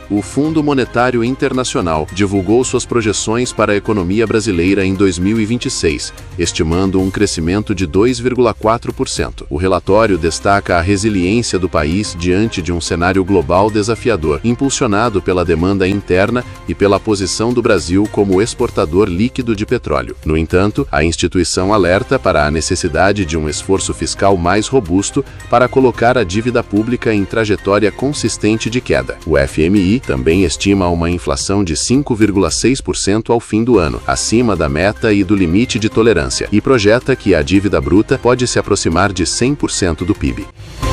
O Fundo Monetário Internacional divulgou suas projeções para a economia brasileira em 2026, estimando um crescimento de 2,4%. O relatório destaca a resiliência do país diante de um cenário global desafiador, impulsionado pela demanda interna e pela posição do Brasil como exportador líquido de petróleo. No entanto, a instituição alerta para a necessidade de um esforço fiscal mais robusto para colocar a dívida pública em trajetória consistente de queda. O FMI também estima uma inflação de 5,6% ao fim do ano, acima da meta e do limite de tolerância, e projeta que a dívida bruta pode se aproximar de 100% do PIB.